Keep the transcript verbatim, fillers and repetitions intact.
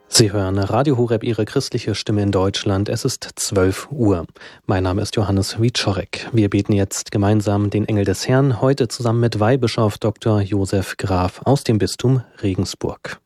Sie hören Radio Horeb, Ihre christliche Stimme in Deutschland. Es ist zwölf Uhr. Mein Name ist Johannes Wieczorek. Wir beten jetzt gemeinsam den Engel des Herrn, heute zusammen mit Weihbischof Doktor Josef Graf aus dem Bistum Regensburg.